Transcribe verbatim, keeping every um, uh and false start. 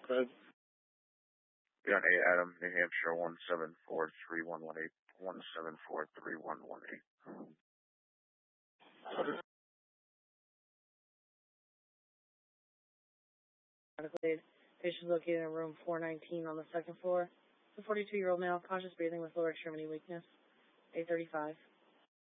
Good. Beyond eight, Adam, New Hampshire, one seven four three one one eight, one seven four three one one eight. Patient located in room four nineteen on the second floor. The forty-two-year-old male, conscious breathing with lower extremity weakness. eight thirty-five.